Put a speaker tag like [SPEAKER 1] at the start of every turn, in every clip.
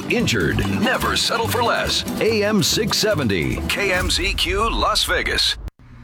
[SPEAKER 1] injured. Never settle for less. AM 670, KMZQ Las Vegas.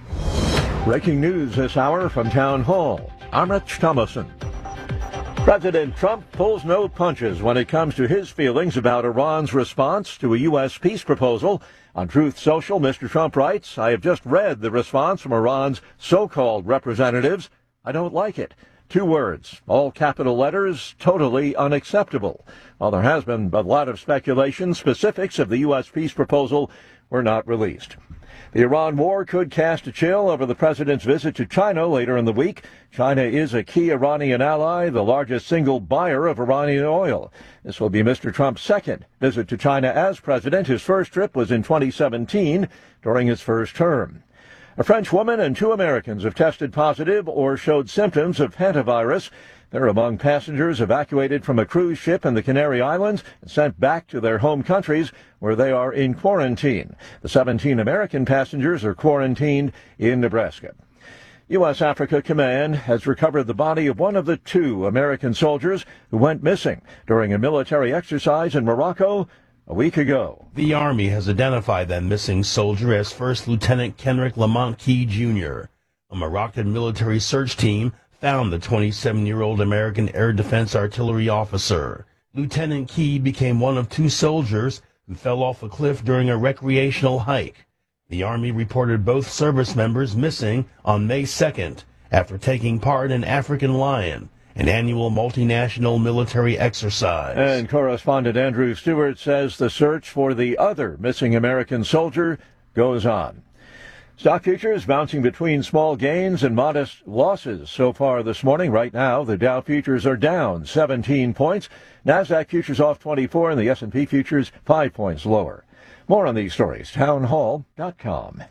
[SPEAKER 2] Breaking news this hour from Town Hall. I'm Rich Thomason. President Trump pulls no punches when it comes to his feelings about Iran's response to a U.S. peace proposal. On Truth Social, Mr. Trump writes, I have just read the response from Iran's so-called representatives. I don't like it. 2 words, all capital letters, totally unacceptable. While there has been a lot of speculation, specifics of the U.S. peace proposal were not released. The Iran war could cast a chill over the president's visit to China later in the week. China is a key Iranian ally, the largest single buyer of Iranian oil. This will be Mr. Trump's second visit to China as president. His first trip was in 2017 during his first term. A French woman and 2 Americans have tested positive or showed symptoms of hantavirus. They're among passengers evacuated from a cruise ship in the Canary Islands and sent back to their home countries where they are in quarantine. The 17 American passengers are quarantined in Nebraska. U.S. Africa Command has recovered the body of one of the 2 American soldiers who went missing during a military exercise in Morocco a week ago.
[SPEAKER 3] The Army has identified that missing soldier as First Lieutenant Kenrick Lamont Key, Jr. A Moroccan military search team found the 27-year-old American Air Defense Artillery officer. Lieutenant Key became one of 2 soldiers who fell off a cliff during a recreational hike. The Army reported both service members missing on May 2nd after taking part in African Lion, an annual multinational military exercise.
[SPEAKER 2] And correspondent Andrew Stewart says the search for the other missing American soldier goes on. Stock futures bouncing between small gains and modest losses so far this morning. Right now, the Dow futures are down 17 points. NASDAQ futures off 24 and the S&P futures 5 points lower. More on these stories, townhall.com.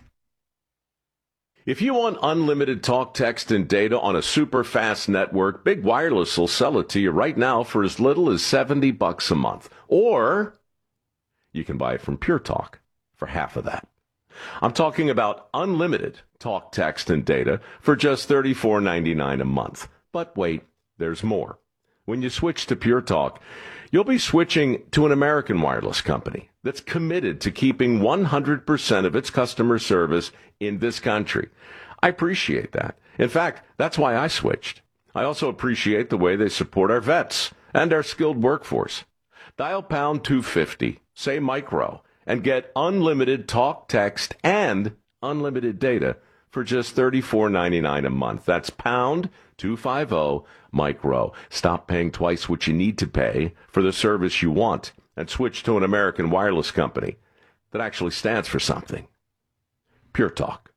[SPEAKER 4] If you want unlimited talk, text, and data on a super fast network, Big Wireless will sell it to you right now for as little as $70 a month. Or you can buy it from Pure Talk for half of that. I'm talking about unlimited talk, text, and data for just $34.99 a month. But wait, there's more. When you switch to Pure Talk, you'll be switching to an American wireless company that's committed to keeping 100% of its customer service in this country. I appreciate that. In fact, that's why I switched. I also appreciate the way they support our vets and our skilled workforce. Dial pound 250, say micro, and get unlimited talk, text, and unlimited data for just $34.99 a month. That's pound 250 micro. Stop paying twice what you need to pay for the service you want and switch to an American wireless company that actually stands for something. Pure Talk.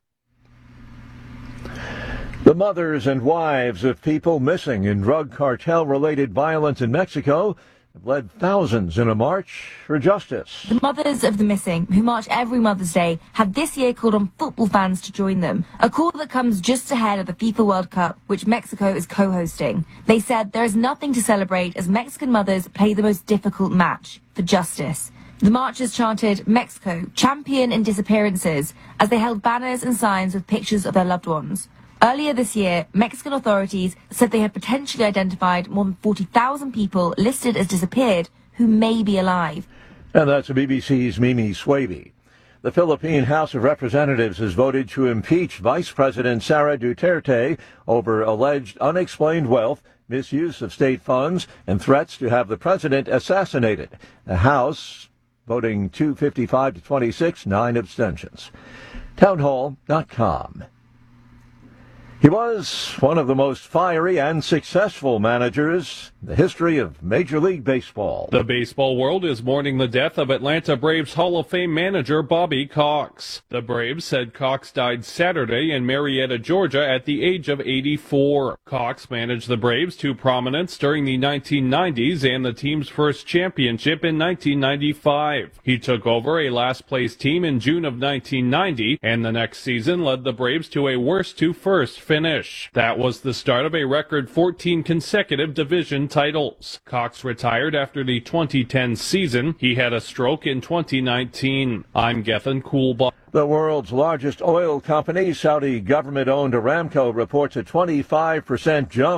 [SPEAKER 2] The mothers and wives of people missing in drug cartel-related violence in Mexico have led thousands in a march for justice.
[SPEAKER 5] The mothers of the missing, who march every Mother's Day, have this year called on football fans to join them. A call that comes just ahead of the FIFA World Cup, which Mexico is co-hosting. They said there is nothing to celebrate as Mexican mothers play the most difficult match for justice. The marchers chanted, Mexico, champion in disappearances, as they held banners and signs with pictures of their loved ones. Earlier this year, Mexican authorities said they had potentially identified more than 40,000 people listed as disappeared who may be alive.
[SPEAKER 2] And that's BBC's Mimi Swaby. The Philippine House of Representatives has voted to impeach Vice President Sara Duterte over alleged unexplained wealth, misuse of state funds, and threats to have the president assassinated. The House voting 255 to 26, 9 abstentions. Townhall.com. He was one of the most fiery and successful managers in the history of Major League Baseball.
[SPEAKER 6] The baseball world is mourning the death of Atlanta Braves Hall of Fame manager Bobby Cox. The Braves said Cox died Saturday in Marietta, Georgia at the age of 84. Cox managed the Braves to prominence during the 1990s and the team's first championship in 1995. He took over a last-place team in June of 1990 and the next season led the Braves to a worst-to-first finish. That was the start of a record 14 consecutive division titles. Cox retired after the 2010 season. He had a stroke in 2019. I'm Gethin Coolbaugh.
[SPEAKER 2] The world's largest oil company, Saudi government-owned Aramco, reports a 25% jump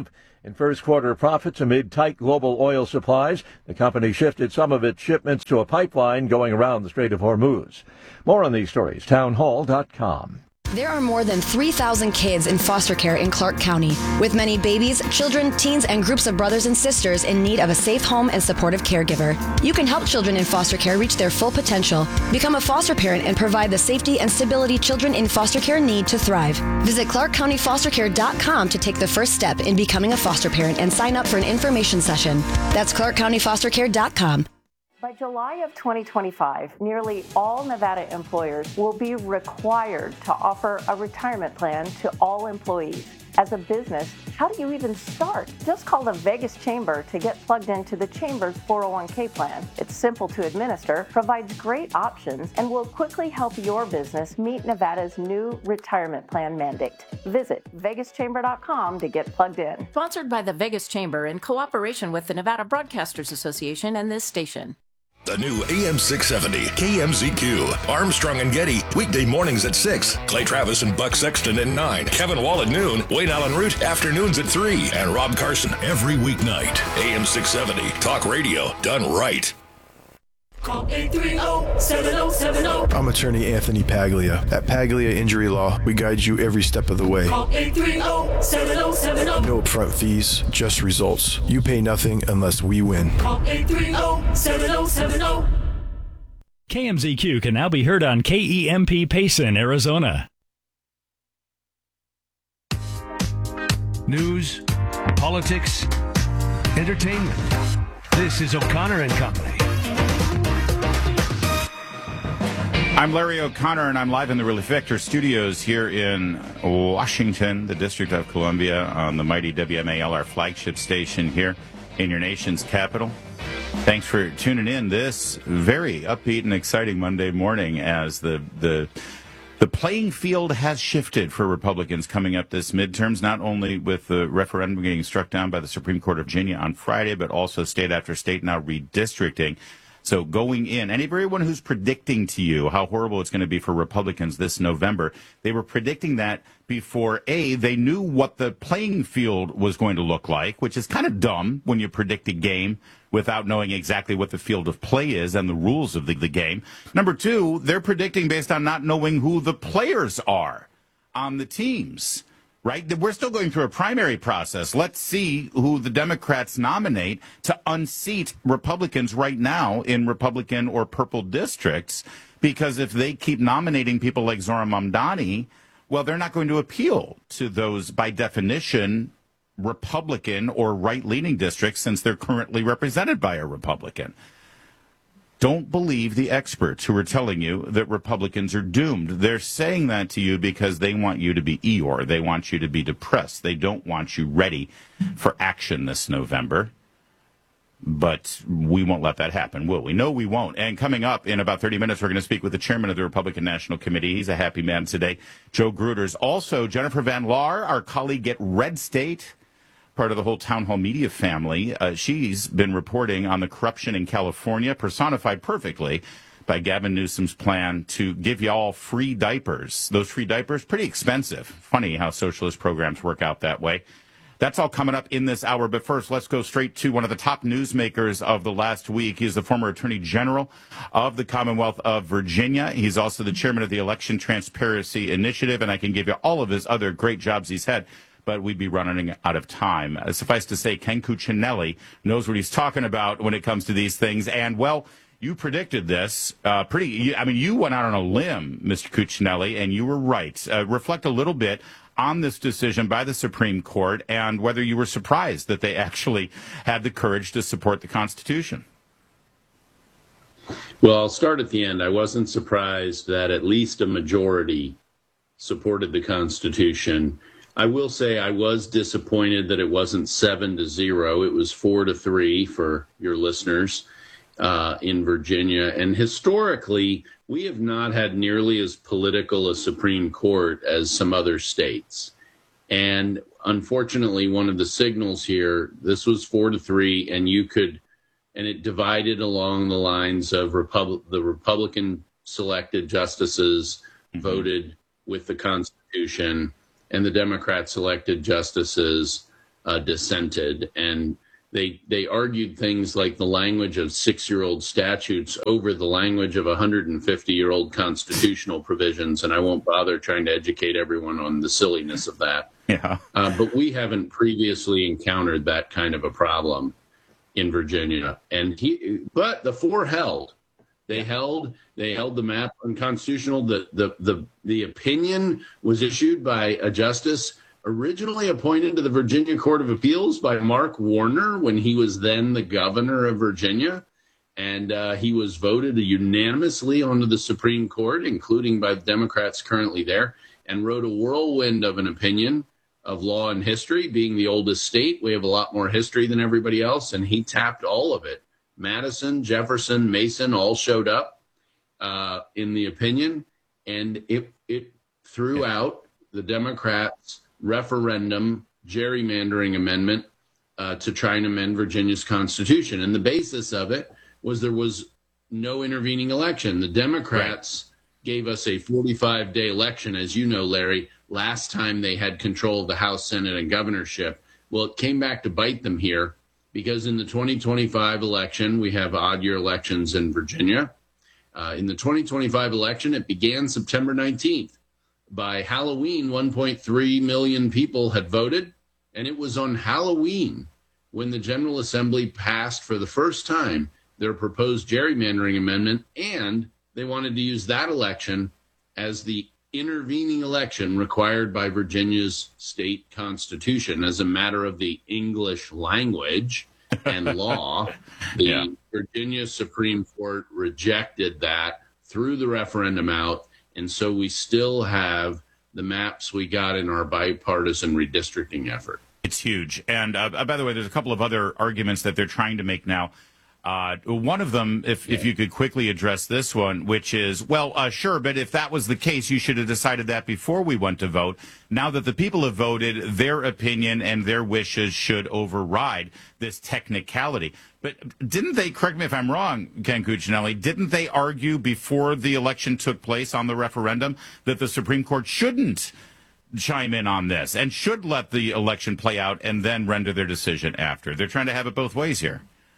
[SPEAKER 2] in first quarter profits amid tight global oil supplies. The company shifted some of its shipments to a pipeline going around the Strait of Hormuz. More on these stories, townhall.com.
[SPEAKER 7] There are more than 3,000 kids in foster care in Clark County, with many babies, children, teens, and groups of brothers and sisters in need of a safe home and supportive caregiver. You can help children in foster care reach their full potential. Become a foster parent and provide the safety and stability children in foster care need to thrive. Visit ClarkCountyFosterCare.com to take the first step in becoming a foster parent and sign up for an information session. That's ClarkCountyFosterCare.com.
[SPEAKER 8] By July of 2025, nearly all Nevada employers will be required to offer a retirement plan to all employees. As a business, how do you even start? Just call the Vegas Chamber to get plugged into the Chamber's 401k plan. It's simple to administer, provides great options, and will quickly help your business meet Nevada's new retirement plan mandate. Visit VegasChamber.com to get plugged in.
[SPEAKER 9] Sponsored by the Vegas Chamber in cooperation with the Nevada Broadcasters Association and this station.
[SPEAKER 10] The new AM 670 KMZQ. Armstrong and Getty, weekday mornings at 6. Clay Travis and Buck Sexton at 9. Kevin Wall at noon. Wayne Allen Root, afternoons at 3. And Rob Carson every weeknight. AM 670, talk radio done right.
[SPEAKER 11] Call 830-7070. I'm attorney Anthony Paglia. At Paglia Injury Law, we guide you every step of the way. Call 830-7070. No upfront fees, just results. You pay nothing unless we win. Call 830-7070.
[SPEAKER 12] KMZQ can now be heard on KEMP Payson, Arizona.
[SPEAKER 13] News, politics, entertainment. This is O'Connor and Company.
[SPEAKER 14] I'm Larry O'Connor, and I'm live in the Relief Vector studios here in Washington, the District of Columbia, on the mighty WMAL, our flagship station here in your nation's capital. Thanks for tuning in this very upbeat and exciting Monday morning as the playing field has shifted for Republicans coming up this midterms, not only with the referendum getting struck down by the Supreme Court of Virginia on Friday, but also state after state now redistricting. So going in, and everyone who's predicting to you how horrible it's going to be for Republicans this November, they were predicting that before, A, they knew what the playing field was going to look like, which is kind of dumb when you predict a game without knowing exactly what the field of play is and the rules of the game. Number two, they're predicting based on not knowing who the players are on the teams. Right? We're still going through a primary process. Let's see who the Democrats nominate to unseat Republicans right now in Republican or purple districts, because if they keep nominating people like Zohran Mamdani, well, they're not going to appeal to those, by definition, Republican or right-leaning districts, since they're currently represented by a Republican. Don't believe the experts who are telling you that Republicans are doomed. They're saying that to you because they want you to be Eeyore. They want you to be depressed. They don't want you ready for action this November. But we won't let that happen, will we? No, we won't. And coming up in about 30 minutes, we're going to speak with the chairman of the Republican National Committee. He's a happy man today, Joe Gruters. Also, Jennifer Van Laar, our colleague at Red State, part of the whole Town Hall Media family. She's been reporting on the corruption in California, personified perfectly by Gavin Newsom's plan to give you all free diapers. Those free diapers, pretty expensive. Funny how socialist programs work out that way. That's all coming up in this hour. But first, let's go straight to one of the top newsmakers of the last week. He's the former Attorney General of the Commonwealth of Virginia. He's also the chairman of the Election Transparency Initiative, and I can give you all of his other great jobs he's had, but we'd be running out of time. Suffice to say, Ken Cuccinelli knows what he's talking about when it comes to these things. And, well, you predicted this you went out on a limb, Mr. Cuccinelli, and you were right. Reflect a little bit on this decision by the Supreme Court and whether you were surprised that they actually had the courage to support the Constitution.
[SPEAKER 15] Well, I'll start at the end. I wasn't surprised that at least a majority supported the Constitution. I will say I was disappointed that it wasn't 7-0. It was 4-3 for your listeners in Virginia. And historically, we have not had nearly as political a Supreme Court as some other states. And unfortunately, one of the signals here, this was 4-3, and it divided along the lines of the Republican selected justices voted with the Constitution, and the Democrat selected justices dissented, and they argued things like the language of 6-year-old statutes over the language of 150-year-old constitutional provisions, and I won't bother trying to educate everyone on the silliness of that.
[SPEAKER 14] Yeah.
[SPEAKER 15] But we haven't previously encountered that kind of a problem in Virginia, but the four held. They held the map unconstitutional. The opinion was issued by a justice originally appointed to the Virginia Court of Appeals by Mark Warner when he was then the governor of Virginia. And he was voted unanimously onto the Supreme Court, including by the Democrats currently there, and wrote a whirlwind of an opinion of law and history. Being the oldest state, we have a lot more history than everybody else, and he tapped all of it. Madison, Jefferson, Mason all showed up in the opinion, and it threw out the Democrats' referendum gerrymandering amendment to try and amend Virginia's constitution. And the basis of it was there was no intervening election. The Democrats gave us a 45-day election, as you know, Larry, last time they had control of the House, Senate, and governorship. Well, it came back to bite them here because in the 2025 election, we have odd-year elections in Virginia. In the 2025 election, it began September 19th. By Halloween, 1.3 million people had voted, and it was on Halloween when the General Assembly passed for the first time their proposed gerrymandering amendment, and they wanted to use that election as the intervening election required by Virginia's state constitution as a matter of the English language and law. The Virginia Supreme Court rejected that, threw the referendum out, and so we still have the maps we got in our bipartisan redistricting effort.
[SPEAKER 14] It's huge. And by the way, there's a couple of other arguments that they're trying to make now. One of them, if you could quickly address this one, which is, sure, but if that was the case, you should have decided that before we went to vote. Now that the people have voted, their opinion and their wishes should override this technicality. But didn't they, correct me if I'm wrong, Ken Cuccinelli, didn't they argue before the election took place on the referendum that the Supreme Court shouldn't chime in on this and should let the election play out and then render their decision after? They're trying to have it both ways here.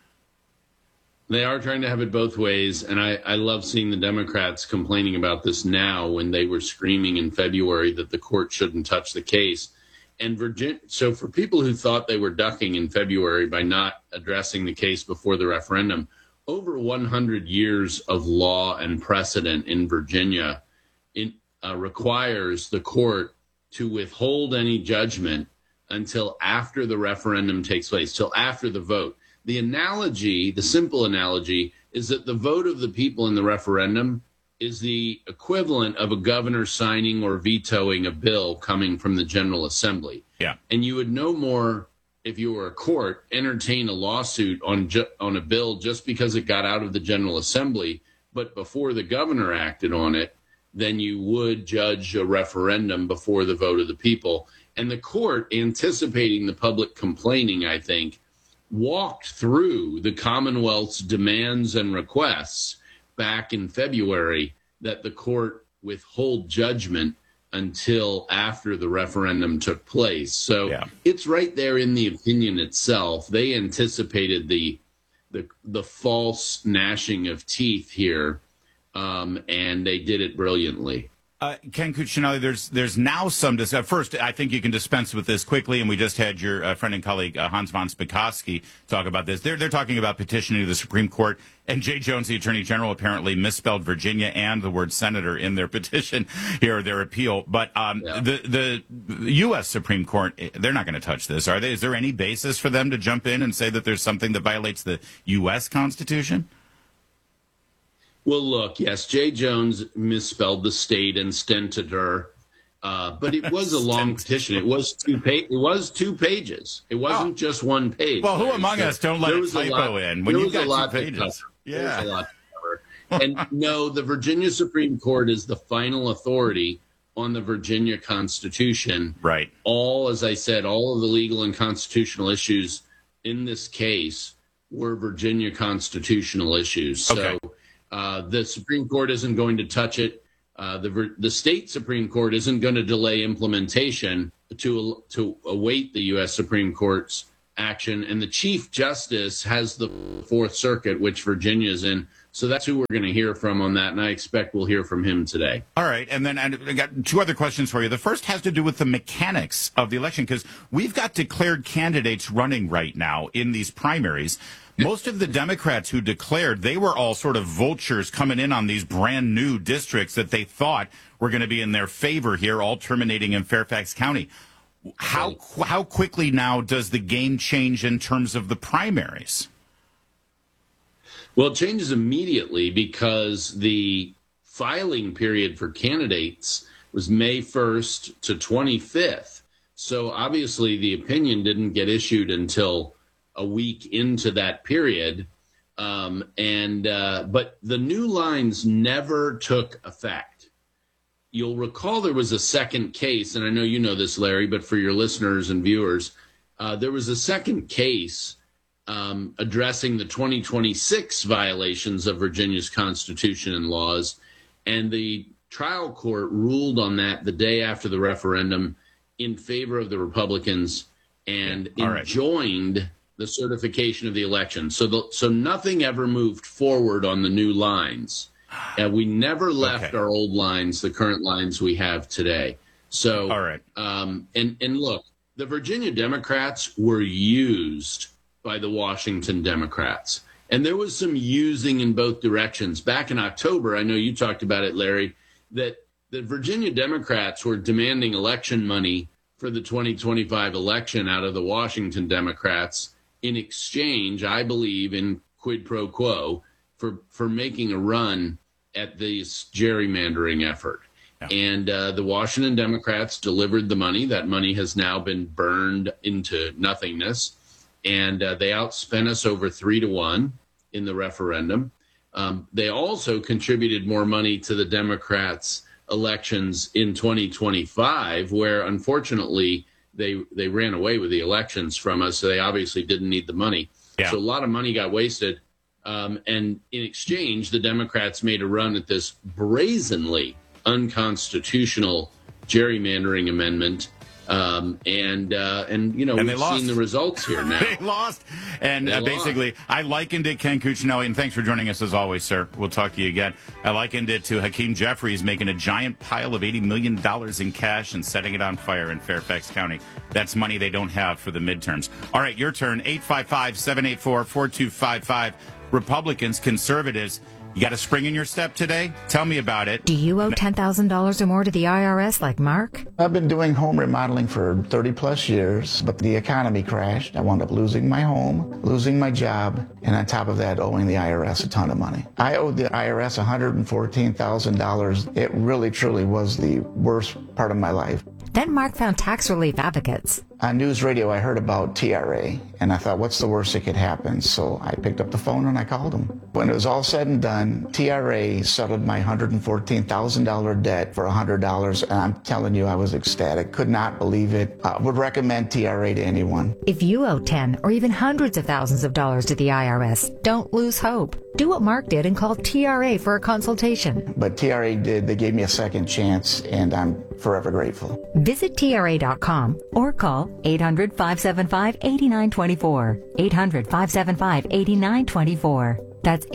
[SPEAKER 15] They are trying to have it both ways, and I love seeing the Democrats complaining about this now when they were screaming in February that the court shouldn't touch the case. And so for people who thought they were ducking in February by not addressing the case before the referendum, over 100 years of law and precedent in Virginia requires the court to withhold any judgment until after the referendum takes place, till after the vote. The analogy, the simple analogy, is that the vote of the people in the referendum is the equivalent of a governor signing or vetoing a bill coming from the General Assembly.
[SPEAKER 14] Yeah.
[SPEAKER 15] And you would no more, if you were a court, entertain a lawsuit on a bill just because it got out of the General Assembly, but before the governor acted on it, than you would judge a referendum before the vote of the people. And the court, anticipating the public complaining, I think, walked through the Commonwealth's demands and requests back in February that the court withhold judgment until after the referendum took place. So it's right there in the opinion itself. They anticipated the false gnashing of teeth here, and they did it brilliantly.
[SPEAKER 14] Ken Cuccinelli, there's now some first, I think you can dispense with this quickly, and we just had your friend and colleague Hans von Spakovsky talk about this. They're talking about petitioning to the Supreme Court, and Jay Jones, the Attorney General, apparently misspelled Virginia and the word senator in their petition here, their appeal. But the U.S. Supreme Court, they're not going to touch this, are they? Is there any basis for them to jump in and say that there's something that violates the U.S. Constitution?
[SPEAKER 15] Well, look, yes, Jay Jones misspelled the state and stentator, but it was a long petition. It was 2 pages. It wasn't just 1 page.
[SPEAKER 14] Well, who among us don't let a typo in when you've got 2 pages?
[SPEAKER 15] Yeah. There's a lot to cover. And no, the Virginia Supreme Court is the final authority on the Virginia Constitution.
[SPEAKER 14] Right.
[SPEAKER 15] As I said, all of the legal and constitutional issues in this case were Virginia constitutional issues. So the Supreme Court isn't going to touch it. The state Supreme Court isn't going to delay implementation to await the U.S. Supreme Court's action. And the Chief Justice has the Fourth Circuit, which Virginia's in. So that's who we're going to hear from on that, and I expect we'll hear from him today.
[SPEAKER 14] All right, and then I got two other questions for you. The first has to do with the mechanics of the election, because we've got declared candidates running right now in these primaries. Most of the Democrats who declared, they were all sort of vultures coming in on these brand new districts that they thought were going to be in their favor here, all terminating in Fairfax County. How quickly now does the game change in terms of the primaries?
[SPEAKER 15] Well, it changes immediately because the filing period for candidates was May 1st to 25th. So obviously the opinion didn't get issued until a week into that period. But the new lines never took effect. You'll recall there was a second case, and I know you know this, Larry, but for your listeners and viewers, there was a second case addressing the 2026 violations of Virginia's Constitution and laws, and the trial court ruled on that the day after the referendum in favor of the Republicans and enjoined the certification of the election. So nothing ever moved forward on the new lines. We never left our old lines, the current lines we have today. So, and look, the Virginia Democrats were used by the Washington Democrats. And there was some using in both directions. Back in October, I know you talked about it, Larry, that the Virginia Democrats were demanding election money for the 2025 election out of the Washington Democrats in exchange, I believe, in quid pro quo for making a run at this gerrymandering effort. Yeah. And the Washington Democrats delivered the money. That money has now been burned into nothingness. And they outspent us over 3-1 in the referendum. They also contributed more money to the Democrats' elections in 2025, where unfortunately they ran away with the elections from us. So they obviously didn't need the money. Yeah. So a lot of money got wasted. And in exchange, the Democrats made a run at this brazenly unconstitutional gerrymandering amendment. And we've seen the results here now.
[SPEAKER 14] They lost. And basically, I likened it, Ken Cuccinelli, and thanks for joining us as always, sir. We'll talk to you again. I likened it to Hakeem Jeffries making a giant pile of $80 million in cash and setting it on fire in Fairfax County. That's money they don't have for the midterms. All right, your turn. 855-784-4255. Republicans, conservatives. You got a spring in your step today? Tell me about it.
[SPEAKER 16] Do you owe $10,000 or more to the IRS like Mark?
[SPEAKER 17] I've been doing home remodeling for 30 plus years, but the economy crashed. I wound up losing my home, losing my job, and on top of that, owing the IRS a ton of money. I owed the IRS $114,000. It really, truly was the worst part of my life.
[SPEAKER 16] Then Mark found tax relief advocates.
[SPEAKER 17] On news radio, I heard about TRA, and I thought, what's the worst that could happen? So I picked up the phone and I called them. When it was all said and done, TRA settled my $114,000 debt for $100, and I'm telling you, I was ecstatic. Could not believe it. I would recommend TRA to anyone.
[SPEAKER 16] If you owe 10 or even hundreds of thousands of dollars to the IRS, don't lose hope. Do what Mark did and call TRA for a consultation.
[SPEAKER 17] But TRA did. They gave me a second chance, and I'm forever grateful.
[SPEAKER 16] Visit TRA.com or call 800-575-8924. 800-575-8924. That's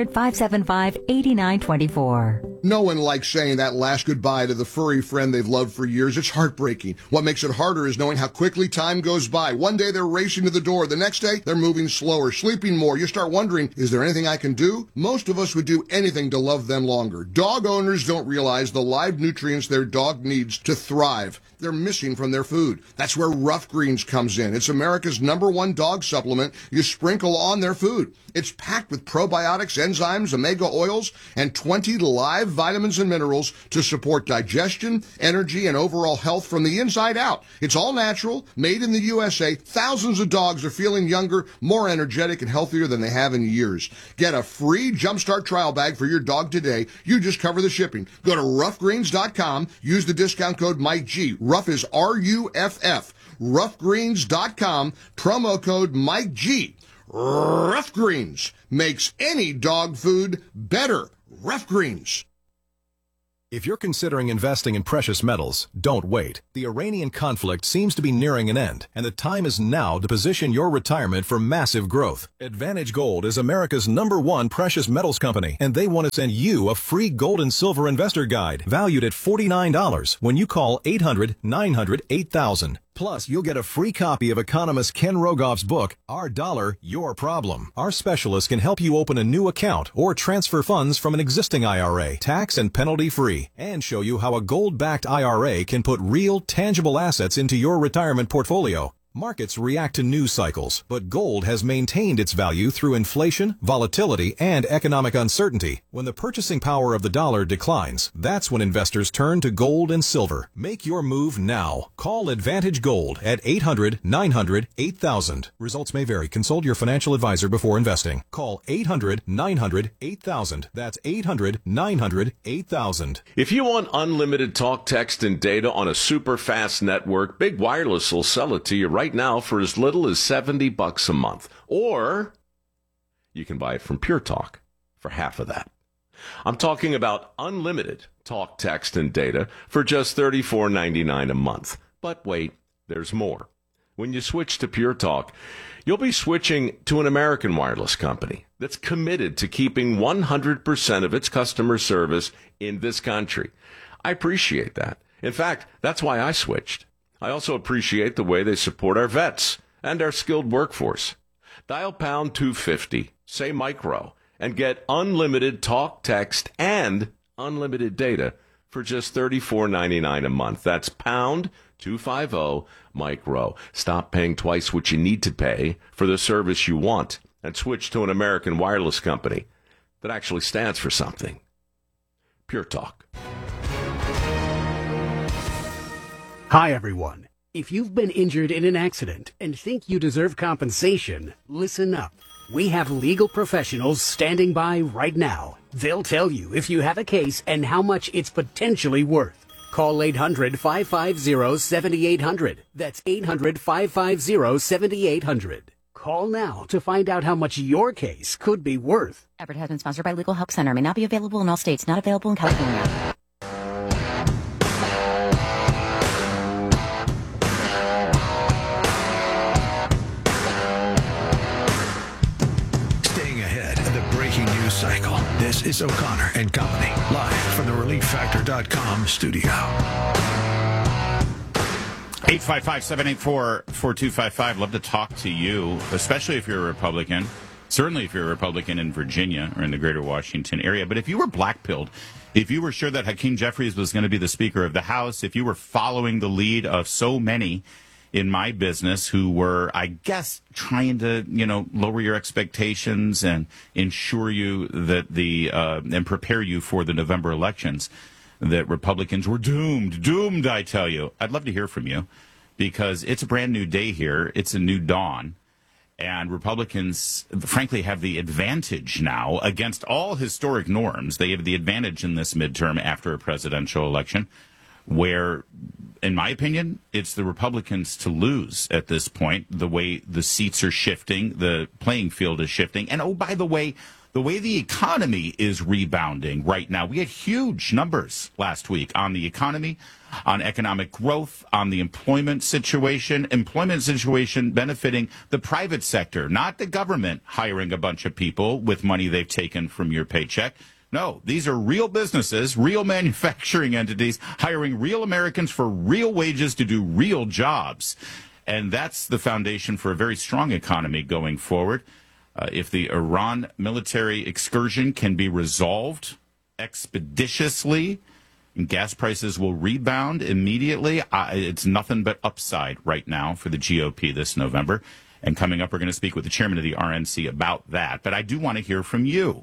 [SPEAKER 16] 800-575-8924.
[SPEAKER 18] No one likes saying that last goodbye to the furry friend they've loved for years. It's heartbreaking. What makes it harder is knowing how quickly time goes by. One day they're racing to the door. The next day they're moving slower, sleeping more. You start wondering, is there anything I can do? Most of us would do anything to love them longer. Dog owners don't realize the live nutrients their dog needs to thrive. They're missing from their food. That's where Rough Greens comes in. It's America's #1 dog supplement you sprinkle on their food. It's packed with probiotics, enzymes, omega oils, and 20 live vitamins and minerals to support digestion, energy, and overall health from the inside out. It's all natural, made in the USA. Thousands of dogs are feeling younger, more energetic, and healthier than they have in years. Get a free Jumpstart trial bag for your dog today. You just cover the shipping. Go to roughgreens.com. Use the discount code MikeG. Rough is RUFF. Roughgreens.com. Promo code MikeG. Rough Greens makes any dog food better. Rough Greens.
[SPEAKER 19] If you're considering investing in precious metals, don't wait. The Iranian conflict seems to be nearing an end, and the time is now to position your retirement for massive growth. Advantage Gold is America's #1 precious metals company, and they want to send you a free gold and silver investor guide valued at $49 when you call 800-900-8000. Plus, you'll get a free copy of economist Ken Rogoff's book, Our Dollar, Your Problem. Our specialists can help you open a new account or transfer funds from an existing IRA, tax and penalty-free, and show you how a gold-backed IRA can put real, tangible assets into your retirement portfolio. Markets react to news cycles, but gold has maintained its value through inflation, volatility, and economic uncertainty. When the purchasing power of the dollar declines, that's when investors turn to gold and silver. Make your move now. Call Advantage Gold at 800-900-8000. Results may vary. Consult your financial advisor before investing. Call 800-900-8000. That's 800-900-8000.
[SPEAKER 4] If you want unlimited talk, text, and data on a super fast network, Big Wireless will sell it to you right now for as little as $70 a month. Or you can buy it from Pure Talk for half of that. I'm talking about unlimited talk, text, and data for just $34.99 a month. But wait, there's more. When you switch to Pure Talk, you'll be switching to an American wireless company that's committed to keeping 100% of its customer service in this country. I appreciate that. In fact, that's why I switched. I also appreciate the way they support our vets and our skilled workforce. Dial pound 250, say micro, and get unlimited talk, text, and unlimited data for just $34.99 a month. That's pound 250 micro. Stop paying twice what you need to pay for the service you want and switch to an American wireless company that actually stands for something. Pure Talk.
[SPEAKER 20] Hi, everyone. If you've been injured in an accident and think you deserve compensation, listen up. We have legal professionals standing by right now. They'll tell you if you have a case and how much it's potentially worth. Call 800-550-7800. That's 800-550-7800. Call now to find out how much your case could be worth.
[SPEAKER 21] Advertisement sponsored by Legal Help Center. May not be available in all states. Not available in California.
[SPEAKER 13] Cycle. This is O'Connor and Company, live from the ReliefFactor.com studio.
[SPEAKER 14] 855-784-4255. Love to talk to you, especially if you're a Republican. Certainly if you're a Republican in Virginia or in the greater Washington area. But if you were black-pilled, if you were sure that Hakeem Jeffries was going to be the Speaker of the House, if you were following the lead of so many in my business who were, I guess, trying to, lower your expectations and ensure you that and prepare you for the November elections, that Republicans were doomed, I tell you. I'd love to hear from you because it's a brand new day here. It's a new dawn. And Republicans, frankly, have the advantage now against all historic norms. They have the advantage in this midterm after a presidential election where, in my opinion, it's the Republicans to lose at this point, the way the seats are shifting, the playing field is shifting. And, oh, by the way the economy is rebounding right now. We had huge numbers last week on the economy, on economic growth, on the employment situation benefiting the private sector, not the government hiring a bunch of people with money they've taken from your paycheck. No, these are real businesses, real manufacturing entities, hiring real Americans for real wages to do real jobs. And that's the foundation for a very strong economy going forward. If the Iran military excursion can be resolved expeditiously, and gas prices will rebound immediately, it's nothing but upside right now for the GOP this November. And coming up, we're going to speak with the chairman of the RNC about that. But I do want to hear from you.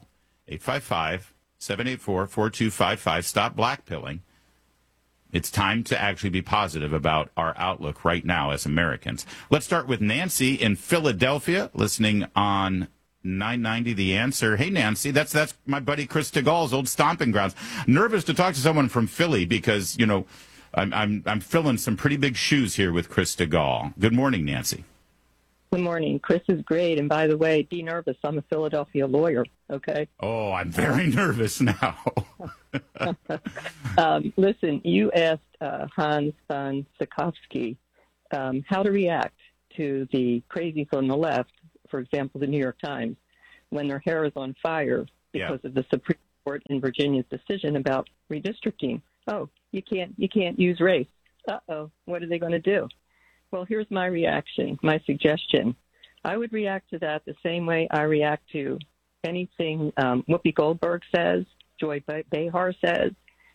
[SPEAKER 14] 855-784-4255. Stop blackpilling. It's time to actually be positive about our outlook right now as Americans. Let's start with Nancy in Philadelphia, listening on 990 The Answer. Hey, Nancy, that's my buddy Chris DeGaule's old stomping grounds. Nervous to talk to someone from Philly because, I'm filling some pretty big shoes here with Chris DeGaule. Good morning, Nancy.
[SPEAKER 22] Good morning. Chris is great. And by the way, be nervous. I'm a Philadelphia lawyer, okay?
[SPEAKER 14] Oh, I'm very nervous now.
[SPEAKER 22] Listen, you asked Hans von Spakovsky how to react to the crazies on the left, for example, the New York Times, when their hair is on fire because of the Supreme Court in Virginia's decision about redistricting. Oh, you can't use race. Uh-oh, what are they going to do? Well, here's my reaction, my suggestion. I would react to that the same way I react to anything Whoopi Goldberg says, Joy Behar says,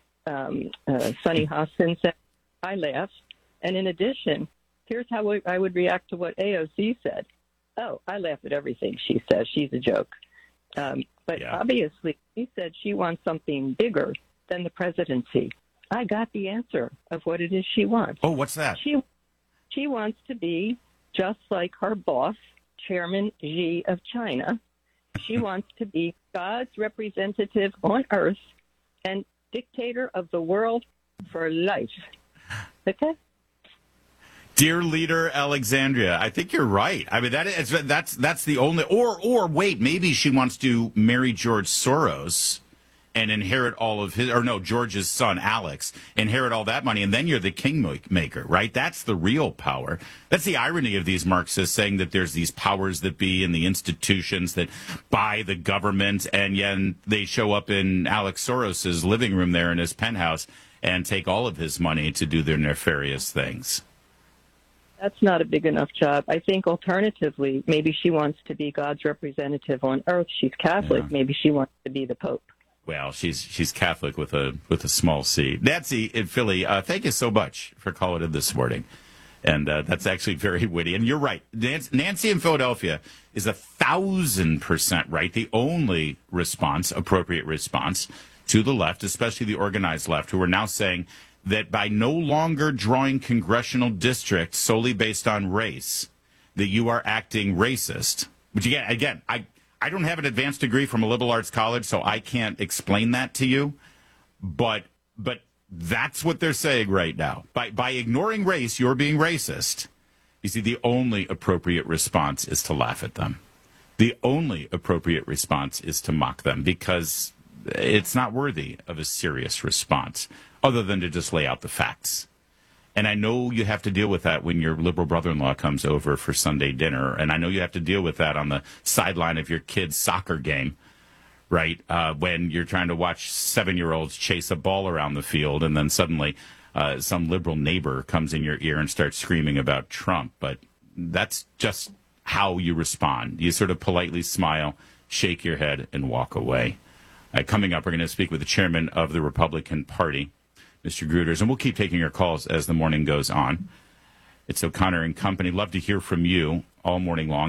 [SPEAKER 22] Sunny Hostin says. I laugh. And in addition, here's how I would react to what AOC said. Oh, I laugh at everything she says. She's a joke. But obviously, she said she wants something bigger than the presidency. I got the answer of what it is she wants.
[SPEAKER 14] Oh, what's that?
[SPEAKER 22] She wants to be just like her boss, Chairman Xi of China. She wants to be God's representative on earth and dictator of the world for life. Okay?
[SPEAKER 14] Dear Leader Alexandria, I think you're right. I mean, that's the only, or wait, maybe she wants to marry George Soros and inherit all of his, or no, George's son, Alex, inherit all that money, and then you're the kingmaker, right? That's the real power. That's the irony of these Marxists saying that there's these powers that be in the institutions that buy the government, and yet they show up in Alex Soros's living room there in his penthouse and take all of his money to do their nefarious things.
[SPEAKER 22] That's not a big enough job. I think alternatively, maybe she wants to be God's representative on earth. She's Catholic. Yeah. Maybe she wants to be the Pope.
[SPEAKER 14] Well, she's Catholic with a small c. Nancy in Philly, thank you so much for calling in this morning. And that's actually very witty. And you're right. Nancy in Philadelphia is 1,000% right. The only appropriate response to the left, especially the organized left, who are now saying that by no longer drawing congressional districts solely based on race, that you are acting racist. Which, again, I don't have an advanced degree from a liberal arts college, so I can't explain that to you. But that's what they're saying right now. By ignoring race, you're being racist. You see, the only appropriate response is to laugh at them. The only appropriate response is to mock them, because it's not worthy of a serious response other than to just lay out the facts. And I know you have to deal with that when your liberal brother-in-law comes over for Sunday dinner. And I know you have to deal with that on the sideline of your kid's soccer game, right? When you're trying to watch 7-year-olds chase a ball around the field, and then suddenly some liberal neighbor comes in your ear and starts screaming about Trump. But that's just how you respond. You sort of politely smile, shake your head, and walk away. Coming up, we're going to speak with the chairman of the Republican Party, Mr. Gruters, and we'll keep taking your calls as the morning goes on. It's O'Connor and Company. Love to hear from you all morning long,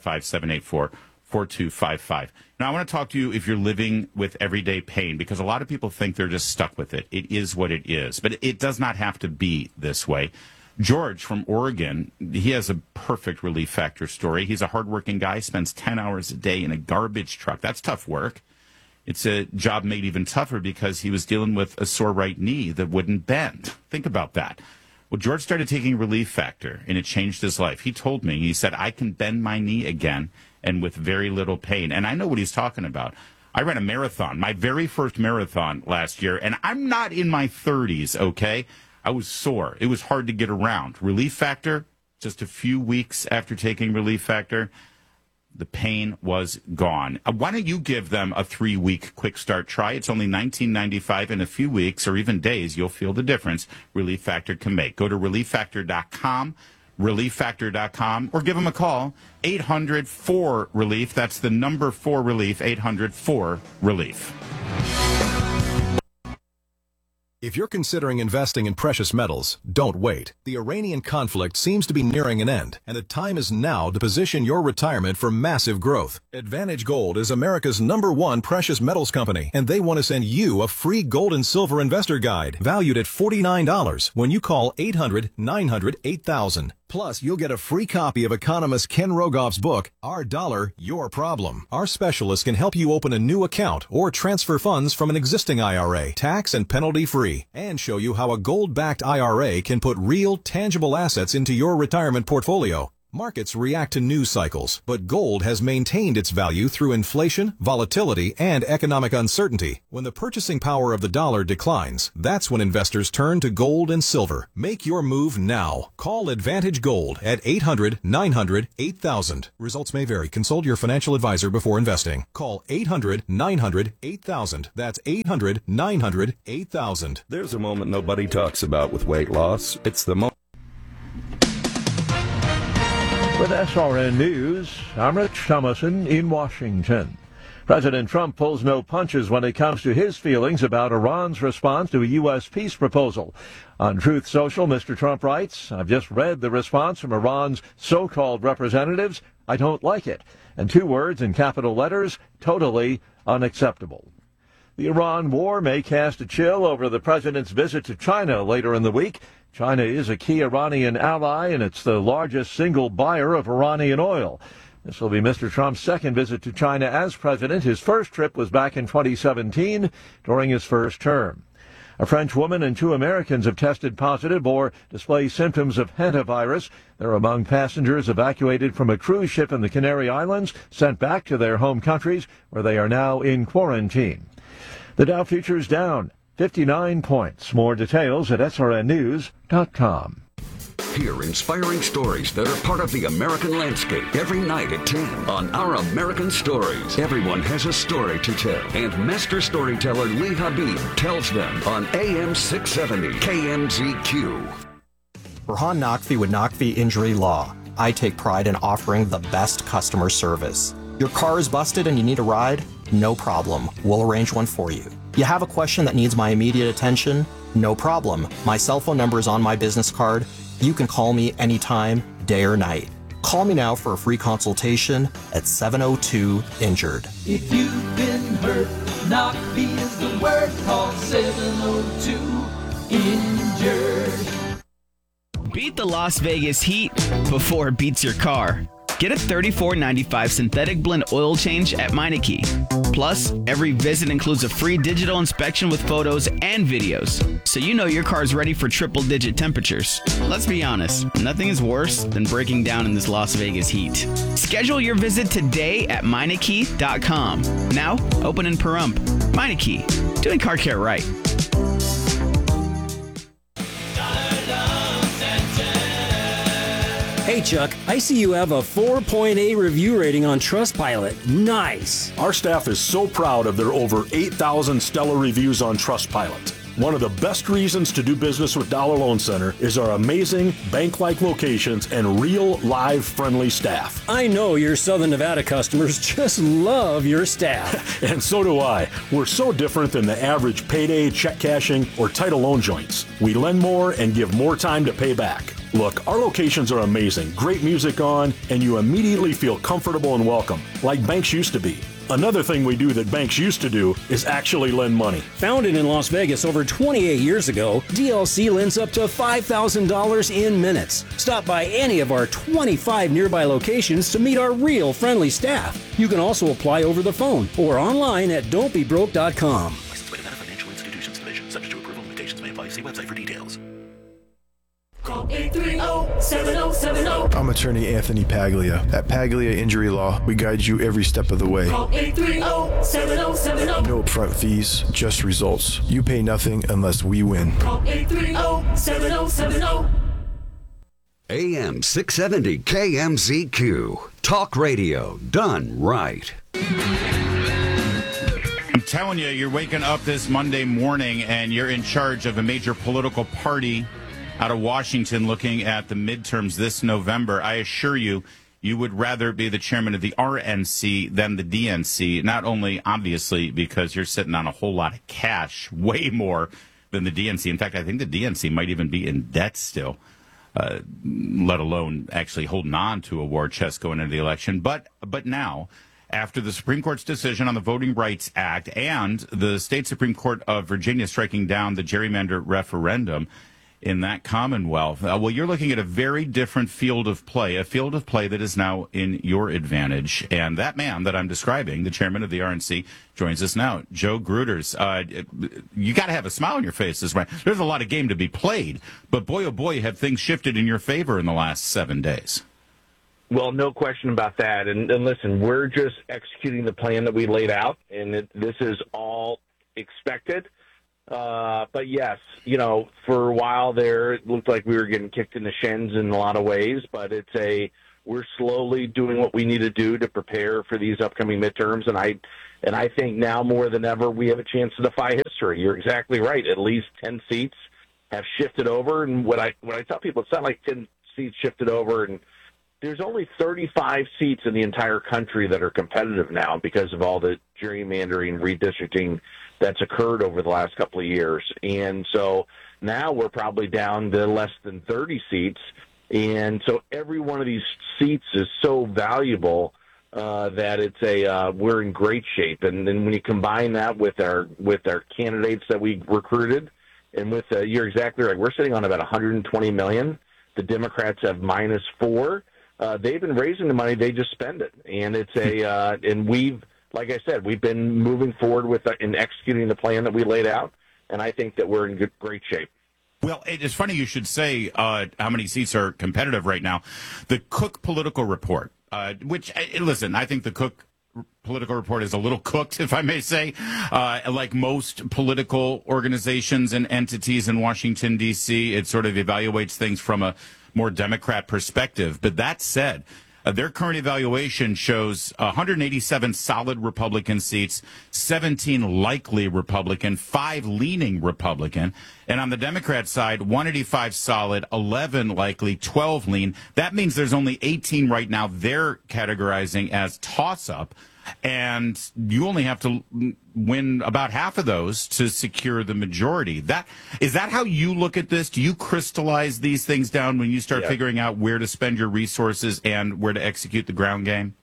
[SPEAKER 14] 855-784-4255. Now, I want to talk to you if you're living with everyday pain, because a lot of people think they're just stuck with it. It is what it is, but it does not have to be this way. George from Oregon, he has a perfect Relief Factor story. He's a hardworking guy, spends 10 hours a day in a garbage truck. That's tough work. It's a job made even tougher because he was dealing with a sore right knee that wouldn't bend. Think about that. Well, George started taking Relief Factor, and it changed his life. He told me, he said, I can bend my knee again and with very little pain. And I know what he's talking about. I ran a marathon, my very first marathon last year, and I'm not in my 30s, okay? I was sore. It was hard to get around. Relief Factor, just a few weeks after taking Relief Factor, the pain was gone. Why don't you give them a 3-week quick start try? It's only $19.95. In a few weeks or even days, you'll feel the difference Relief Factor can make. Go to ReliefFactor.com, ReliefFactor.com, or give them a call, 800-4-RELIEF. That's the number 4-RELIEF, 800-4-RELIEF.
[SPEAKER 19] If you're considering investing in precious metals, don't wait. The Iranian conflict seems to be nearing an end, and the time is now to position your retirement for massive growth. Advantage Gold is America's #1 precious metals company, and they want to send you a free gold and silver investor guide valued at $49 when you call 800-900-8000. Plus, you'll get a free copy of economist Ken Rogoff's book, Our Dollar, Your Problem. Our specialists can help you open a new account or transfer funds from an existing IRA, tax and penalty-free, and show you how a gold-backed IRA can put real, tangible assets into your retirement portfolio. Markets react to news cycles, but gold has maintained its value through inflation, volatility, and economic uncertainty. When the purchasing power of the dollar declines, that's when investors turn to gold and silver. Make your move now. Call Advantage Gold at 800-900-8000. Results may vary. Consult your financial advisor before investing. Call 800-900-8000. That's 800-900-8000.
[SPEAKER 1] There's a moment nobody talks about with weight loss. It's the moment.
[SPEAKER 2] With SRN News, I'm Rich Thomason in Washington. President Trump pulls no punches when it comes to his feelings about Iran's response to a U.S. peace proposal. On Truth Social, Mr. Trump writes, I've just read the response from Iran's so-called representatives. I don't like it. And 2 words in capital letters, totally unacceptable. The Iran war may cast a chill over the president's visit to China later in the week. China is a key Iranian ally, and it's the largest single buyer of Iranian oil. This will be Mr. Trump's second visit to China as president. His first trip was back in 2017 during his first term. A French woman and 2 Americans have tested positive or display symptoms of hantavirus. They're among passengers evacuated from a cruise ship in the Canary Islands, sent back to their home countries, where they are now in quarantine. The Dow futures down 59 points. More details at srnnews.com.
[SPEAKER 3] Hear inspiring stories that are part of the American landscape every night at 10 on Our American Stories. Everyone has a story to tell, and master storyteller Lee Habib tells them on AM 670 KMZQ.
[SPEAKER 23] Burhan Naqvi with Naqvi Injury Law. I take pride in offering the best customer service. Your car is busted and you need a ride? No problem. We'll arrange one for you. You have a question that needs my immediate attention? No problem. My cell phone number is on my business card. You can call me anytime, day or night. Call me now for a free consultation at 702-INJURED.
[SPEAKER 24] If you've been hurt, Naqvi is the word. Call 702-INJURED.
[SPEAKER 25] Beat the Las Vegas heat before it beats your car. Get a $34.95 synthetic blend oil change at Meineke. Plus, every visit includes a free digital inspection with photos and videos, so you know your car's ready for triple-digit temperatures. Let's be honest, nothing is worse than breaking down in this Las Vegas heat. Schedule your visit today at Meineke.com. Now, open in Pahrump. Meineke, doing car care right.
[SPEAKER 26] Hey Chuck, I see you have a 4.8 review rating on Trustpilot. Nice!
[SPEAKER 27] Our staff is so proud of their over 8,000 stellar reviews on Trustpilot. One of the best reasons to do business with Dollar Loan Center is our amazing bank-like locations and real, live, friendly staff.
[SPEAKER 26] I know your Southern Nevada customers just love your staff.
[SPEAKER 27] And so do I. We're so different than the average payday, check cashing, or title loan joints. We lend more and give more time to pay back. Look, our locations are amazing, great music on, and you immediately feel comfortable and welcome, like banks used to be. Another thing we do that banks used to do is actually lend money.
[SPEAKER 26] Founded in Las Vegas over 28 years ago, DLC lends up to $5,000 in minutes. Stop by any of our 25 nearby locations to meet our real friendly staff. You can also apply over the phone or online at don'tbebroke.com.
[SPEAKER 28] Licensed by Nevada Financial Institutions Division. Subject to approval. Limitations may apply. See website for details.
[SPEAKER 24] Call 830-7070.
[SPEAKER 11] I'm attorney Anthony Paglia. At Paglia Injury Law, we guide you every step of the way.
[SPEAKER 24] Call 830-7070.
[SPEAKER 11] No upfront fees, just results. You pay nothing unless we win.
[SPEAKER 24] Call 830-7070.
[SPEAKER 3] AM 670 KMZQ. Talk radio done right.
[SPEAKER 14] I'm telling you, you're waking up this Monday morning and you're in charge of a major political party out of Washington looking at the midterms this November. I assure you, you would rather be the chairman of the RNC than the DNC, not only obviously because you're sitting on a whole lot of cash, way more than the DNC. In fact, I think the DNC might even be in debt still, let alone actually holding on to a war chest going into the election. But now, after the Supreme Court's decision on the Voting Rights Act and the state Supreme Court of Virginia striking down the gerrymander referendum in that Commonwealth, well, you're looking at a very different field of play, a field of play that is now in your advantage. And that man that I'm describing, the chairman of the RNC, joins us now. Joe Gruters. You got to have a smile on your face this morning. There's a lot of game to be played, but boy, oh boy, have things shifted in your favor in the last 7 days.
[SPEAKER 5] Well, no question about that. And listen, we're just executing the plan that we laid out, and this is all expected. But yes, for a while there, it looked like we were getting kicked in the shins in a lot of ways, but we're slowly doing what we need to do to prepare for these upcoming midterms. And I think now more than ever, we have a chance to defy history. You're exactly right. At least 10 seats have shifted over. And what I tell people, it's not like 10 seats shifted over, and there's only 35 seats in the entire country that are competitive now because of all the gerrymandering, redistricting that's occurred over the last couple of years. And so now we're probably down to less than 30 seats. And so every one of these seats is so valuable that we're in great shape. And then when you combine that with our candidates that we recruited, and you're exactly right, we're sitting on about $120 million. The Democrats have -4. They've been raising the money; they just spend it, and and like I said, we've been moving forward in executing the plan that we laid out, and I think that we're in great shape.
[SPEAKER 14] Well, it's funny you should say how many seats are competitive right now. The Cook Political Report, which, listen, I think the Cook Political Report is a little cooked, if I may say, like most political organizations and entities in Washington, D.C. It sort of evaluates things from a more Democrat perspective. But that said, their current evaluation shows 187 solid Republican seats, 17 likely Republican, 5 leaning Republican. And on the Democrat side, 185 solid, 11 likely, 12 lean. That means there's only 18 right now they're categorizing as toss-up. And you only have to win about half of those to secure the majority. Is that how you look at this? Do you crystallize these things down when you start figuring out where to spend your resources and where to execute the ground game?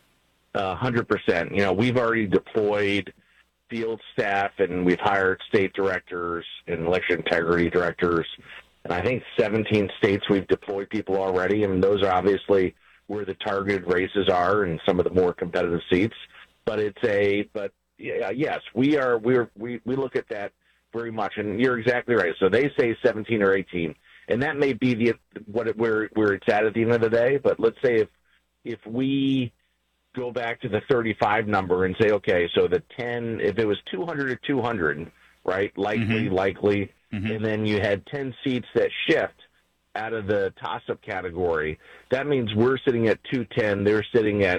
[SPEAKER 5] 100%. We've already deployed field staff, and we've hired state directors and election integrity directors. And I think 17 states we've deployed people already, and those are obviously where the targeted races are and some of the more competitive seats. But yes, we look at that very much, and you're exactly right. So they say 17 or 18, and that may be where it's at the end of the day. But let's say if we go back to the 35 number and say, okay, so the 10, if it was 200 to 200, right, likely, and then you had 10 seats that shift out of the toss-up category, that means we're sitting at 210. They're sitting at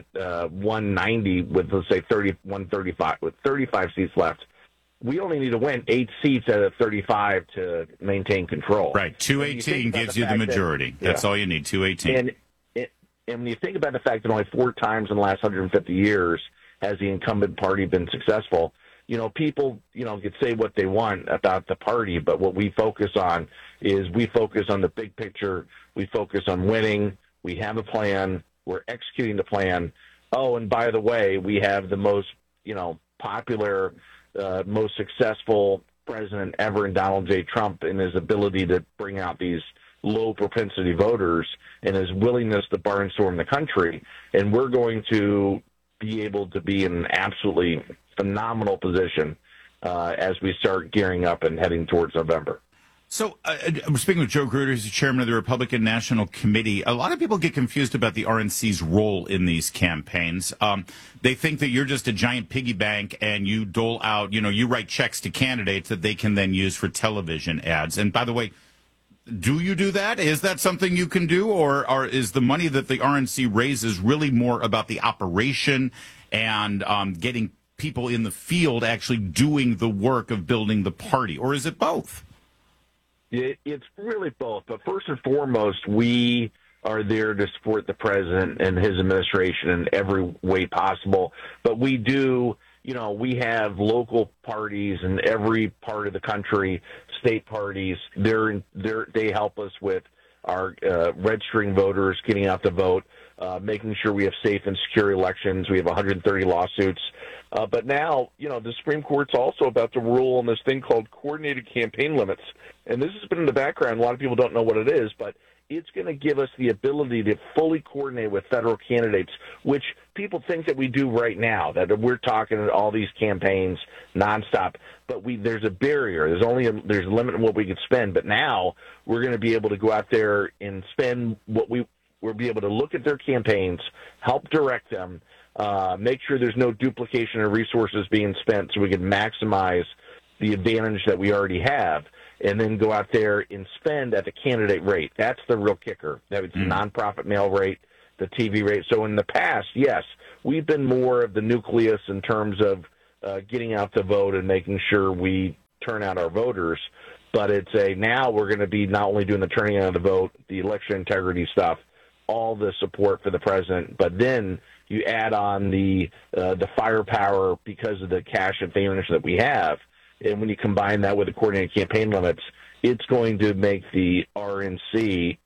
[SPEAKER 5] 190 with, let's say, 135 with 35 seats left. We only need to win 8 seats out of 35 to maintain control.
[SPEAKER 14] Right, 218 gives you the majority. That's all you need, 218.
[SPEAKER 5] And when you think about the fact that only 4 times in the last 150 years has the incumbent party been successful, people, could say what they want about the party, but what we focus on is we focus on the big picture. We focus on winning. We have a plan. We're executing the plan. Oh, and by the way, we have the most, popular, most successful president ever in Donald J. Trump in his ability to bring out these low propensity voters and his willingness to barnstorm the country. And we're going to be able to be in an absolutely phenomenal position as we start gearing up and heading towards November.
[SPEAKER 14] So, speaking with Joe Gruder, who's the chairman of the Republican National Committee, a lot of people get confused about the RNC's role in these campaigns. They think that you're just a giant piggy bank and you dole out, you write checks to candidates that they can then use for television ads. And by the way, do you do that? Is that something you can do? Or is the money that the RNC raises really more about the operation and getting people in the field actually doing the work of building the party? Or is it both?
[SPEAKER 5] It's really both. But first and foremost, we are there to support the president and his administration in every way possible. But we do, we have local parties in every part of the country, state parties. They help us with our registering voters, getting out to vote, making sure we have safe and secure elections. We have 130 lawsuits. But now, the Supreme Court's also about to rule on this thing called coordinated campaign limits. And this has been in the background. A lot of people don't know what it is, but it's going to give us the ability to fully coordinate with federal candidates, which people think that we do right now, that we're talking at all these campaigns nonstop. But there's a barrier. There's a limit on what we can spend. But now we're going to be able to go out there and spend what we We'll be able to look at their campaigns, help direct them, make sure there's no duplication of resources being spent so we can maximize the advantage that we already have, and then go out there and spend at the candidate rate. That's the real kicker. That's the nonprofit mail rate, the TV rate. So in the past, yes, we've been more of the nucleus in terms of getting out the vote and making sure we turn out our voters. But now we're going to be not only doing the turning out of the vote, the election integrity stuff, all the support for the president, but then you add on the firepower because of the cash advantage that we have. And when you combine that with the coordinated campaign limits, it's going to make the RNC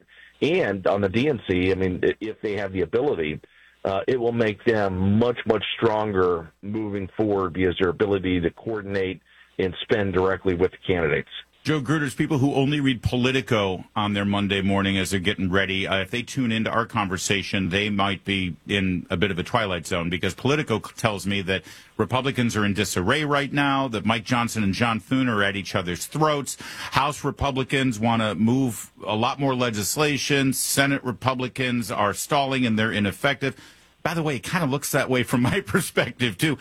[SPEAKER 5] and on the DNC, I mean, if they have the ability, it will make them much, much stronger moving forward because their ability to coordinate and spend directly with the candidates.
[SPEAKER 14] Joe Gruters, people who only read Politico on their Monday morning as they're getting ready, if they tune into our conversation, they might be in a bit of a twilight zone because Politico tells me that Republicans are in disarray right now, that Mike Johnson and John Thune are at each other's throats. House Republicans want to move a lot more legislation. Senate Republicans are stalling and they're ineffective. By the way, it kind of looks that way from my perspective, too.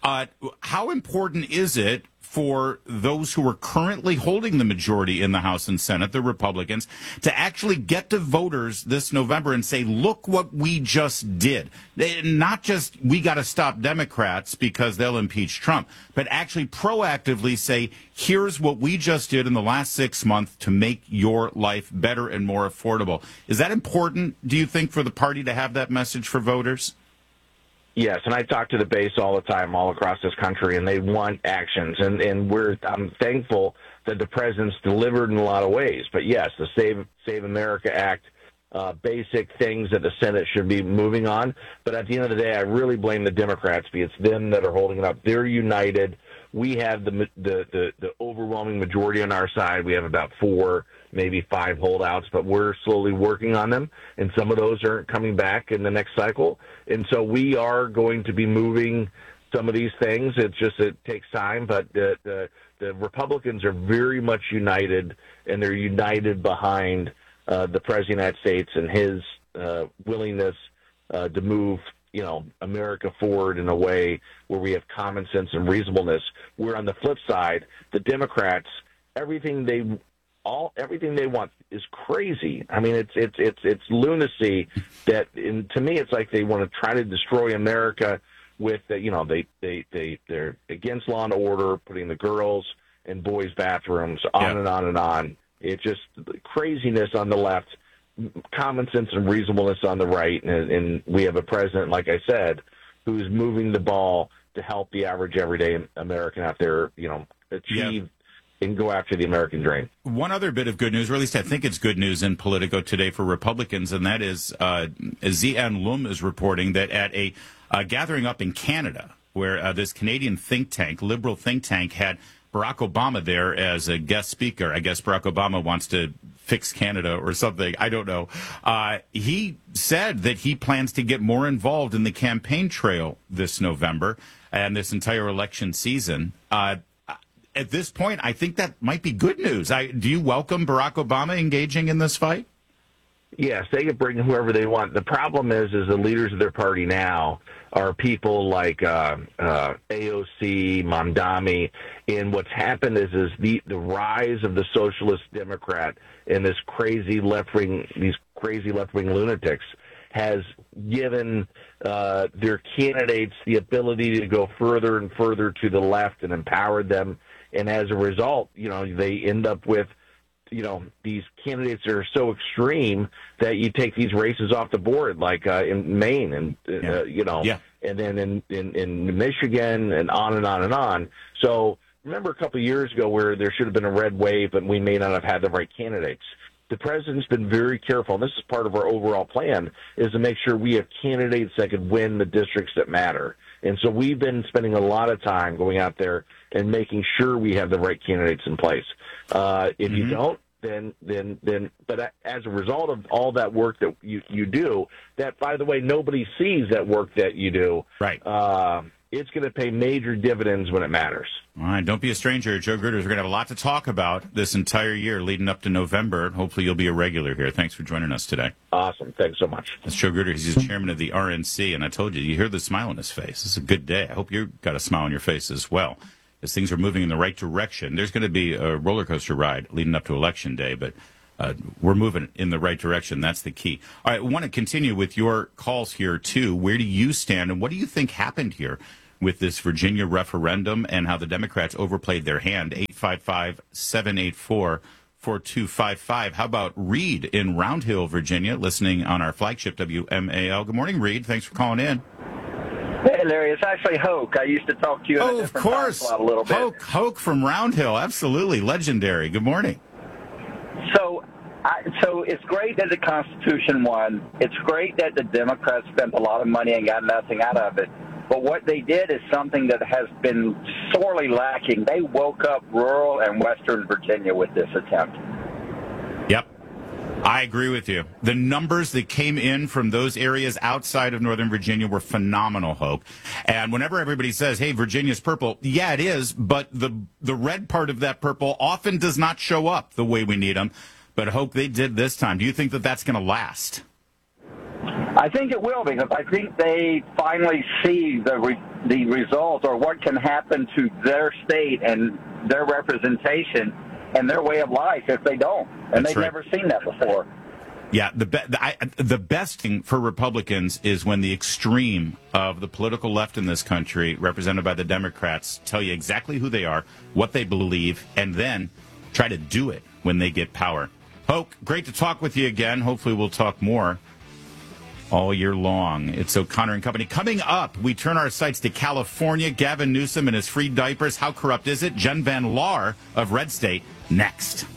[SPEAKER 14] How important is it for those who are currently holding the majority in the House and Senate, the Republicans, to actually get to voters this November and say, look what we just did? Not just we got to stop Democrats because they'll impeach Trump, but actually proactively say, here's what we just did in the last 6 months to make your life better and more affordable. Is that important, do you think, for the party to have that message for voters?
[SPEAKER 5] Yes, and I talk to the base all the time, all across this country, and they want actions. And I'm thankful that the president's delivered in a lot of ways. But yes, the Save America Act, basic things that the Senate should be moving on. But at the end of the day, I really blame the Democrats because it's them that are holding it up. They're united. We have the overwhelming majority on our side. We have about 4, maybe 5 holdouts, but we're slowly working on them, and some of those aren't coming back in the next cycle. And so we are going to be moving some of these things. It takes time, but the Republicans are very much united, and they're united behind the President of the United States and his willingness to move America forward in a way where we have common sense and reasonableness. Where on the flip side, the Democrats, everything they want is crazy. I mean, it's lunacy that, to me, it's like they want to try to destroy America with, they're against law and order, putting the girls in boys' bathrooms, on and on and on. It's just craziness on the left, common sense and reasonableness on the right, and we have a president, like I said, who's moving the ball to help the average everyday American out there, achieve and go after the American dream.
[SPEAKER 14] One other bit of good news, or at least I think it's good news in Politico today for Republicans, and that is Zian Lum is reporting that at a gathering up in Canada, where this Canadian think tank, liberal think tank, had Barack Obama there as a guest speaker. I guess Barack Obama wants to fix Canada or something. I don't know. He said that he plans to get more involved in the campaign trail this November and this entire election season. At this point, I think that might be good news. Do you welcome Barack Obama engaging in this fight?
[SPEAKER 5] Yes, they can bring whoever they want. The problem is the leaders of their party now are people like AOC, Mamdani, and what's happened is the rise of the socialist Democrat and these crazy left-wing lunatics has given their candidates the ability to go further and further to the left and empowered them. And as a result, they end up with these candidates that are so extreme that you take these races off the board, like in Maine and, and then in Michigan and on and on and on. So remember a couple of years ago where there should have been a red wave, but we may not have had the right candidates. The president's been very careful, and this is part of our overall plan, is to make sure we have candidates that could win the districts that matter. And so we've been spending a lot of time going out there and making sure we have the right candidates in place. If you don't, but as a result of all that work that you do, that, by the way, nobody sees that work that you do.
[SPEAKER 14] Right.
[SPEAKER 5] it's going to pay major dividends when it matters.
[SPEAKER 14] All right, don't be a stranger. Joe Gruters, we're going to have a lot to talk about this entire year leading up to November. Hopefully you'll be a regular here. Thanks for joining us today.
[SPEAKER 5] Awesome. Thanks so much.
[SPEAKER 14] That's Joe Gruters. He's the chairman of the RNC, and I told you, you hear the smile on his face. It's a good day. I hope you've got a smile on your face as well, as things are moving in the right direction. There's going to be a roller coaster ride leading up to Election Day, but we're moving in the right direction. That's the key. All right, I want to continue with your calls here, too. Where do you stand, and what do you think happened here with this Virginia referendum and how the Democrats overplayed their hand? 855-784-4255. How about Reed in Round Hill, Virginia, listening on our flagship WMAL? Good morning, Reed. Thanks for calling in.
[SPEAKER 6] Hey, Larry. It's actually Hoke. I used to talk to you in a different time slot a little bit.
[SPEAKER 14] Hoke from Round Hill. Absolutely. Legendary. Good morning.
[SPEAKER 6] So it's great that the Constitution won. It's great that the Democrats spent a lot of money and got nothing out of it. But what they did is something that has been sorely lacking. They woke up rural and western Virginia with this attempt.
[SPEAKER 14] Yep. I agree with you. The numbers that came in from those areas outside of Northern Virginia were phenomenal, Hope. And whenever everybody says, hey, Virginia's purple, yeah, it is, but the red part of that purple often does not show up the way we need them. But, Hope, they did this time. Do you think that that's going to last?
[SPEAKER 6] I think it will, because I think they finally see the result or what can happen to their state and their representation and their way of life if they don't. And they've never seen that before.
[SPEAKER 14] Yeah, the best thing for Republicans is when the extreme of the political left in this country, represented by the Democrats, tell you exactly who they are, what they believe, and then try to do it when they get power. Hoke, great to talk with you again. Hopefully we'll talk more all year long. It's O'Connor and Company. Coming up, we turn our sights to California. Gavin Newsom and his free diapers. How corrupt is it? Jen Van Laar of Red State. Next.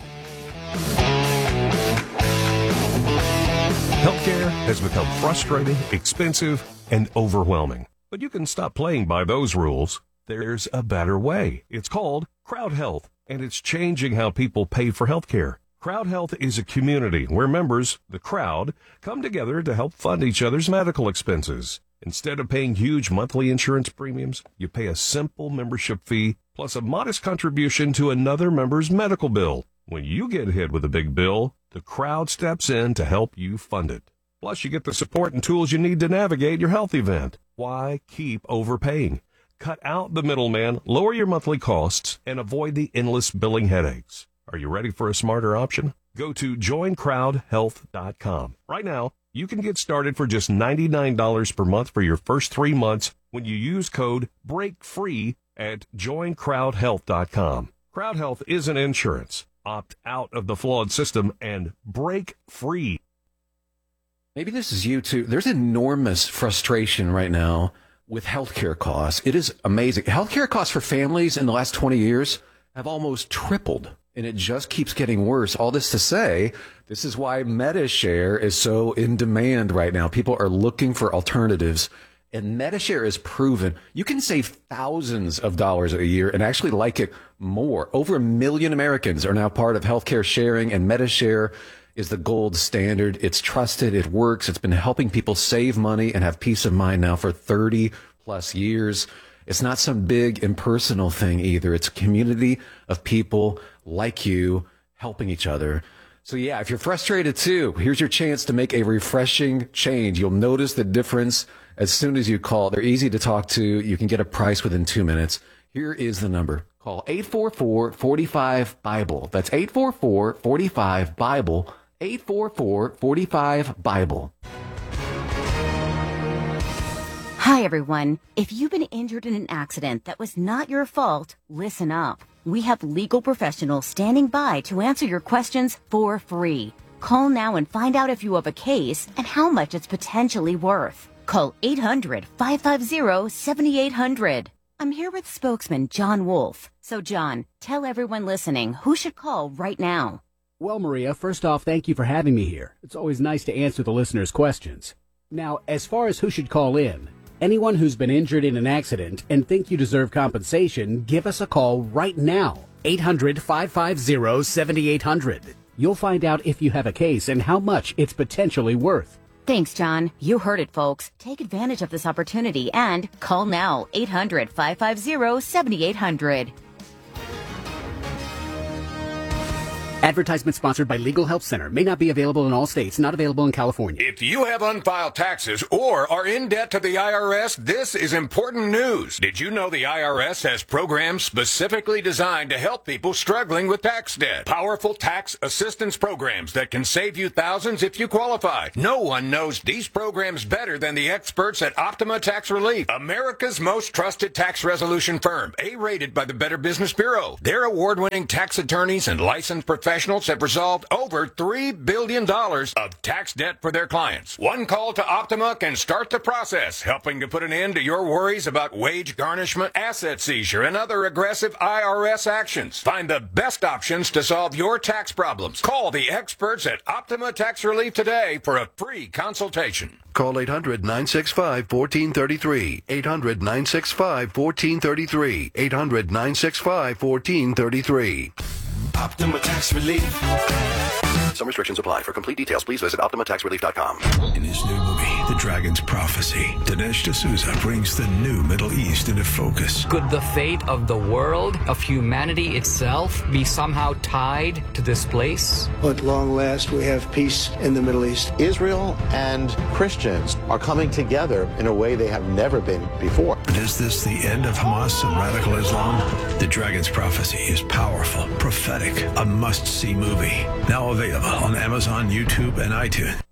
[SPEAKER 7] Healthcare has become frustrating, expensive, and overwhelming. But you can stop playing by those rules. There's a better way. It's called Crowd Health, and it's changing how people pay for healthcare. Crowd Health is a community where members, the crowd, come together to help fund each other's medical expenses. Instead of paying huge monthly insurance premiums, you pay a simple membership fee plus a modest contribution to another member's medical bill. When you get hit with a big bill, the crowd steps in to help you fund it. Plus, you get the support and tools you need to navigate your health event. Why keep overpaying? Cut out the middleman, lower your monthly costs, and avoid the endless billing headaches. Are you ready for a smarter option? Go to joincrowdhealth.com. Right now, you can get started for just $99 per month for your first 3 months when you use code BREAKFREE at joincrowdhealth.com. Crowd Health isn't insurance. Opt out of the flawed system and break free.
[SPEAKER 8] Maybe this is you too. There's enormous frustration right now with healthcare costs. It is amazing. Healthcare costs for families in the last 20 years have almost tripled. And it just keeps getting worse. All this to say, this is why Medi-Share is so in demand right now. People are looking for alternatives. And Medi-Share is proven you can save thousands of dollars a year and actually like it more. Over 1 million Americans are now part of healthcare sharing, and Medi-Share is the gold standard. It's trusted. It works. It's been helping people save money and have peace of mind now for 30 plus years. It's not some big impersonal thing either. It's a community of people like you helping each other. So yeah, if you're frustrated too, here's your chance to make a refreshing change. You'll notice the difference as soon as you call. They're easy to talk to. You can get a price within 2 minutes. Here is the number. Call 844-45-BIBLE. That's 844-45-BIBLE. 844-45-BIBLE.
[SPEAKER 21] Hi, everyone. If you've been injured in an accident that was not your fault, listen up. We have legal professionals standing by to answer your questions for free. Call now and find out if you have a case and how much it's potentially worth. Call 800-550-7800. I'm here with spokesman John Wolf. So, John, tell everyone listening who should call right now.
[SPEAKER 20] Well, Maria, first off, thank you for having me here. It's always nice to answer the listeners' questions. Now, as far as who should call in, anyone who's been injured in an accident and think you deserve compensation, give us a call right now. 800-550-7800. You'll find out if you have a case and how much it's potentially worth.
[SPEAKER 21] Thanks, John. You heard it, folks. Take advantage of this opportunity and call now 800-550-7800.
[SPEAKER 20] Advertisement sponsored by Legal Help Center. May not be available in all states. Not available in California.
[SPEAKER 4] If you have unfiled taxes or are in debt to the IRS, this is important news. Did you know the IRS has programs specifically designed to help people struggling with tax debt? Powerful tax assistance programs that can save you thousands if you qualify. No one knows these programs better than the experts at Optima Tax Relief, America's most trusted tax resolution firm, A-rated by the Better Business Bureau. Their award-winning tax attorneys and licensed professionals have resolved over $3 billion of tax debt for their clients. One call to Optima can start the process, helping to put an end to your worries about wage garnishment, asset seizure, and other aggressive IRS actions. Find the best options to solve your tax problems. Call the experts at Optima Tax Relief today for a free consultation.
[SPEAKER 9] Call 800-965-1433. 800-965-1433. 800-965-1433.
[SPEAKER 13] Optima Tax Relief.
[SPEAKER 28] Some restrictions apply. For complete details, please visit OptimaTaxRelief.com.
[SPEAKER 13] In his new movie, The Dragon's Prophecy, Dinesh D'Souza brings the new Middle East into focus.
[SPEAKER 10] Could the fate of the world, of humanity itself, be somehow tied to this place?
[SPEAKER 12] At long last, we have peace in the Middle East.
[SPEAKER 15] Israel and Christians are coming together in a way they have never been before.
[SPEAKER 13] But is this the end of Hamas and radical Islam? The Dragon's Prophecy is powerful, prophetic, a must-see movie. Now available on Amazon, YouTube, and iTunes.